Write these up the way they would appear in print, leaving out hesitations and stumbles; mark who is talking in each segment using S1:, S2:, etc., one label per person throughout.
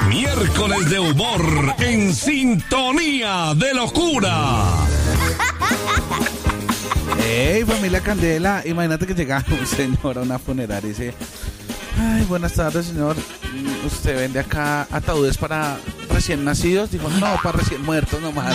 S1: Miércoles de humor en sintonía de locura.
S2: Hey, familia Candela, imagínate que llega un señor a una funeraria y dice: ay, buenas tardes, señor. ¿Usted vende acá ataúdes para recién nacidos? Dijo: no, para recién muertos nomás.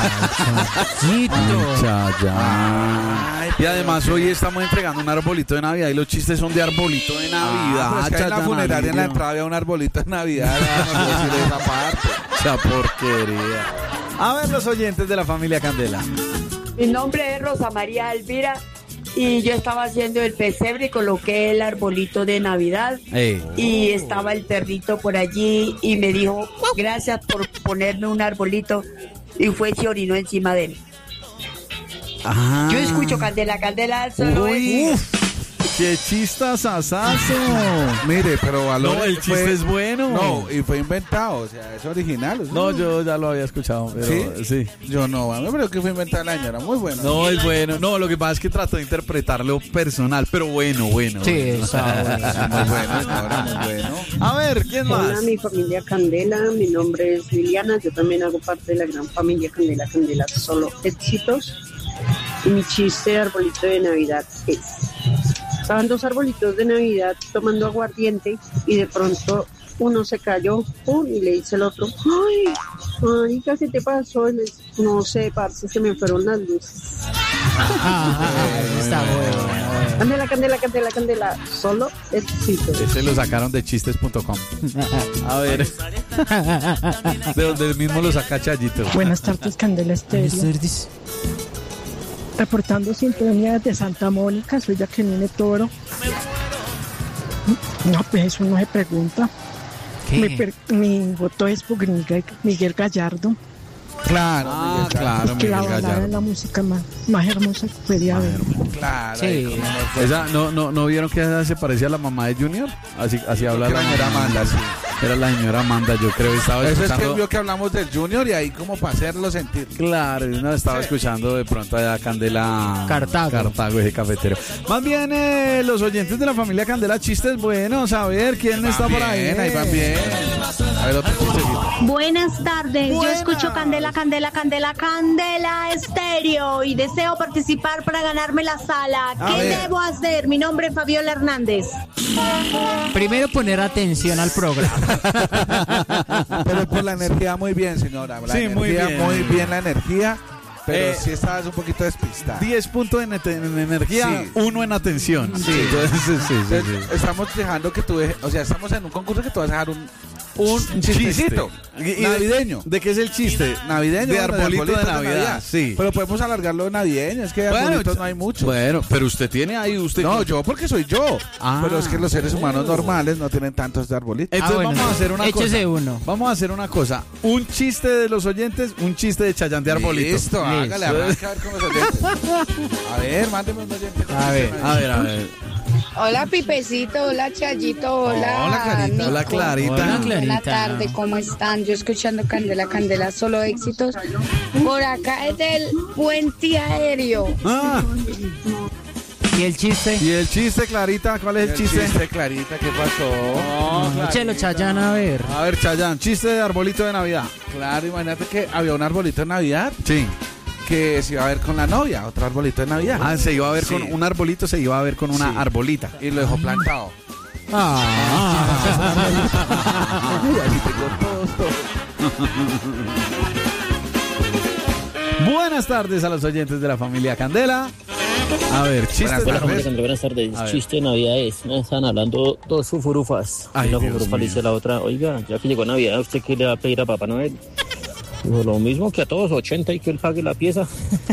S3: Y además hoy estamos entregando un arbolito de Navidad y los chistes son de arbolito de Navidad.
S2: Pues que en la funeraria, en la entrada había un arbolito de Navidad. No puedo decir esa parte.
S3: Esa porquería. A ver, los oyentes de la familia Candela.
S4: Mi nombre es Rosa María Elvira y yo estaba haciendo el pesebre y coloqué el arbolito de Navidad y estaba el perrito por allí y me dijo: gracias por ponerme un arbolito, y fue y se orinó encima de él. Yo escucho Candela, Candela solo es...
S3: ¡Qué chistazazazo!
S2: Mire, pero valor.
S3: No, el chiste es bueno.
S2: No, y fue inventado, o sea, es original.
S3: No, yo ya lo había escuchado, pero sí.
S2: Yo no, a mí me parece que fue inventado el año, era muy bueno.
S3: No, es bueno. No, lo que pasa es que trató de interpretarlo personal, pero bueno.
S5: Sí, está
S2: muy bueno, ahora muy bueno.
S3: A ver, ¿quién más?
S6: Hola, mi familia Candela, mi nombre es Liliana, yo también hago parte de la gran familia Candela, Candela solo éxitos. Y mi chiste de arbolito de Navidad es: estaban dos arbolitos de Navidad tomando aguardiente y de pronto uno se cayó, ¡pum! Y le dice el otro: ay, ¿qué se te pasó? Y le dice: no sé, parce, se me fueron las luces.
S5: Está bueno.
S6: Candela, Candela, Candela, Candela, solo éxitos.
S3: Ese lo sacaron de chistes.com. A ver. De donde mismo lo saca Chayito.
S7: Buenas tardes, Candela Estéreo. Reportando sintonía de Santa Mónica, soy Jacqueline Toro. No, pues eso no se pregunta. Mi voto es por Miguel Gallardo.
S2: Claro,
S3: claro,
S7: Es que la
S3: Miguel
S7: balada
S3: Gallardo.
S7: es la música más hermosa que podía haber.
S2: claro.
S5: Sí.
S3: Esa, ¿no vieron que esa se parecía a la mamá de Junior? Así habla la
S2: señora Amanda, sí.
S3: Era la señora Amanda, yo creo. Estaba
S2: Eso es que
S3: escuchando.
S2: vio que hablamos del Junior y ahí como para hacerlo sentir.
S3: Claro, no estaba escuchando de pronto a Candela
S5: Cartago,
S3: ese cafetero. Más bien, los oyentes de la familia Candela, chistes buenos. A ver, ¿quién está por ahí?
S2: Ahí van bien. A ver, otro chistecito.
S8: Buenas tardes, yo escucho Candela, Candela, Candela, Candela Estéreo y deseo participar para ganarme la sala. ¿Qué debo hacer? Mi nombre es Fabiola Hernández.
S5: Primero poner atención al programa.
S2: Pero por la energía muy bien, señora. La
S3: Sí,
S2: energía,
S3: muy bien.
S2: la energía. Pero sí estabas un poquito despistada.
S3: 10 puntos en energía,
S2: Sí.
S3: 1 en atención.
S2: Sí.
S3: Entonces, sí.
S2: Estamos dejando que tú o sea, estamos en un concurso que tú vas a dejar un chistecito navideño.
S3: ¿De qué es el chiste?
S2: Navideño.
S3: De
S2: bueno,
S3: arbolito de Navidad. Sí.
S2: Pero podemos alargarlo de navideño. Es que de arbolitos no hay mucho.
S3: Bueno, pero usted tiene ahí,
S2: No, yo porque soy yo. Pero es que los seres humanos normales no tienen tantos de arbolitos.
S3: Entonces
S5: bueno,
S3: vamos a hacer una
S5: échese
S3: cosa.
S5: uno.
S3: Vamos a hacer una cosa. Un chiste de los oyentes, un chiste de Chayán de arbolito.
S2: Listo, hágale, arranca a ver con los oyentes. A ver, mándeme un oyente.
S3: A ver.
S9: Hola Pipecito, hola Chayito, hola.
S2: Hola, Clarita.
S9: Nico.
S3: Hola, Clarita.
S5: Hola,
S9: Buena
S5: Clarita.
S9: tarde, ¿cómo están? Yo escuchando Candela, Candela, solo éxitos. Por acá es del puente aéreo.
S5: ¿Y el chiste?
S3: ¿Y el chiste, Clarita? ¿Cuál es el chiste?
S2: Clarita, ¿qué pasó?
S5: Échelo, Chayán, a ver.
S3: A ver, Chayán, chiste de arbolito de Navidad.
S2: Claro, imagínate que había un arbolito de Navidad
S3: Sí.
S2: que se iba a ver con la novia, otro arbolito de Navidad.
S3: Se iba a ver
S2: Sí.
S3: con un arbolito, se iba a ver con una
S2: Sí.
S3: arbolita.
S2: Y lo dejó plantado. Y así tengo todo.
S3: Buenas tardes a los oyentes de la familia Candela. A ver, chistes de
S10: Hola, familia
S3: arbolito.
S10: Candela, buenas tardes.
S3: A ver.
S10: Chiste de Navidad es, ¿no? Estaban hablando dos fufurufas.
S3: Ay,
S10: Y la
S3: Dios
S10: fufurufa le
S3: mío.
S10: dice a la otra: oiga, ya que llegó Navidad, ¿usted qué le va a pedir a Papá Noel? Dijo: lo mismo que a todos, 80 y que él pague la pieza.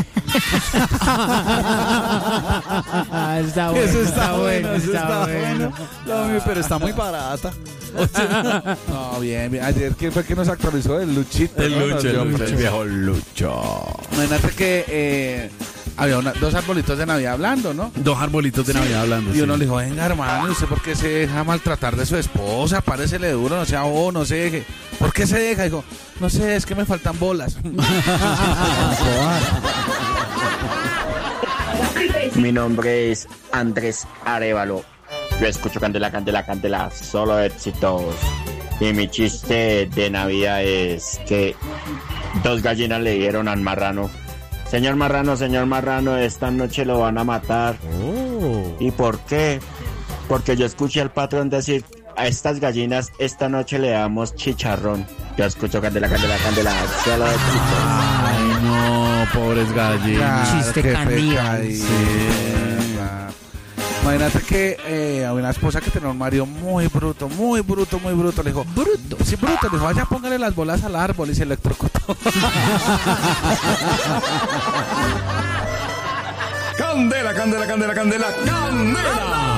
S5: Está bueno,
S3: Eso está bueno, eso
S5: está
S3: está
S5: bueno.
S3: No, pero está muy barata.
S2: No, bien. Ayer, ¿quién fue que nos actualizó? El Luchito. ¿no? Nos dio premio.
S3: viejo Lucho.
S2: Imagínate que había dos arbolitos de Navidad hablando, ¿no?
S3: Dos arbolitos de Navidad hablando.
S2: Y uno
S3: sí.
S2: le dijo: venga, hermano, ¿y usted por qué se deja maltratar de su esposa? Páresele duro, no sea no se deje. ¿Por qué se deja? Dijo: no sé, es que me faltan bolas.
S11: Mi nombre es Andrés Arevalo. Yo escucho Candela, Candela, Candela, solo éxitos. Y mi chiste de Navidad es que 2 gallinas le dijeron al marrano: señor marrano, esta noche lo van a matar. ¿Y por qué? Porque yo escuché al patrón decir: a estas gallinas esta noche le damos chicharrón. Yo escucho candela, solo de chiste.
S3: Ay, no, pobres gallinas.
S5: Chiste candía.
S2: Imagínate que había una esposa que tenía un marido muy bruto. Le dijo, bruto. Sí, bruto. Le dijo, vaya, póngale las bolas al árbol, y se electrocutó.
S1: Candela.